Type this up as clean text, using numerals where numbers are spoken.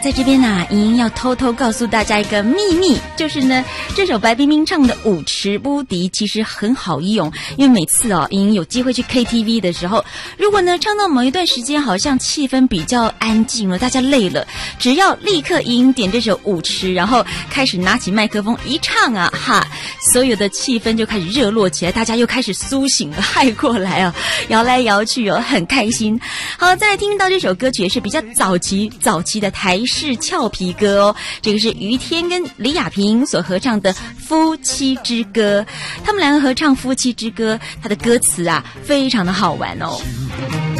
在这边呢，莹莹要偷偷告诉大家一个秘密，就是呢，这首白冰冰唱的《舞池不敌》其实很好用，因为每次莹莹有机会去 KTV 的时候，如果呢唱到某一段时间好像气氛比较安静了，大家累了，只要立刻莹莹点这首《舞池》，然后开始拿起麦克风一唱啊，哈，所有的气氛就开始热络起来，大家又开始苏醒了，嗨过来啊，摇来摇去很开心。好，再来听到这首歌曲也是比较早期的台式俏皮歌哦，这个是于天跟李亚平所合唱的《夫妻之歌》，他们两个合唱《夫妻之歌》，它的歌词啊非常的好玩哦。